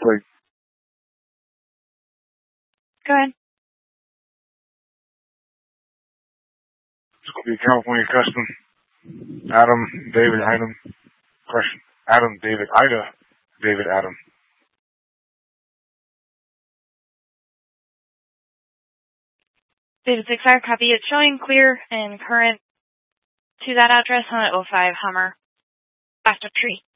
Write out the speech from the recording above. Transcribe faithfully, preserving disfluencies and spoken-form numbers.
plate. Go ahead. It's going to be a California custom. Adam, David, Adam. Question. Adam, David, Ida, David, Adam. David six R, copy. It's showing clear and current to that address on oh five Hummer. After tree.